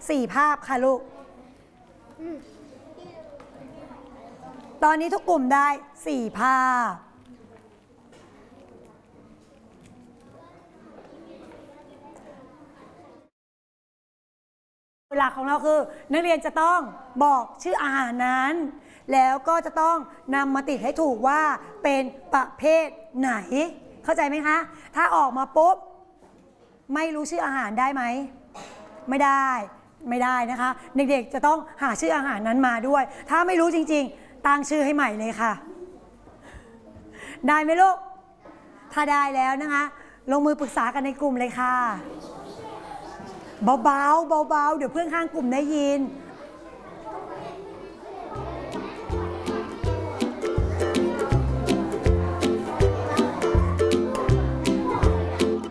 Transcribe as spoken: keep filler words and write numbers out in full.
สี่ภาพค่ะลูกตอนนี้ทุกกลุ่มได้สี่ภาพหลักของเราคือนักเรียนจะต้องบอกชื่ออาหารนั้นแล้วก็จะต้องนำมาติดให้ถูกว่าเป็นประเภทไหนเข้าใจไหมคะถ้าออกมาปุ๊บไม่รู้ชื่ออาหารได้ไหมไม่ได้ไม่ได้นะคะเด็กๆจะต้องหาชื่ออาหารนั้นมาด้วยถ้าไม่รู้จริงๆตั้งชื่อให้ใหม่เลยค่ะได้ไหมลูกถ้าได้แล้วนะคะลงมือปรึกษากันในกลุ่มเลยค่ะเบาๆเบาๆเดี๋ยวเพื่อนข้างกลุ่มได้ยิน